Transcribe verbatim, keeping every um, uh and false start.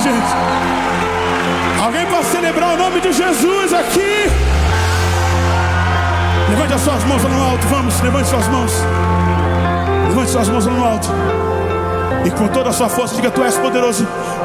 gente. Alguém pode celebrar o nome de Jesus aqui? Levante as suas mãos lá no alto, vamos, levante suas mãos. Levante suas mãos lá no alto. E com toda a sua força, diga: tu és poderoso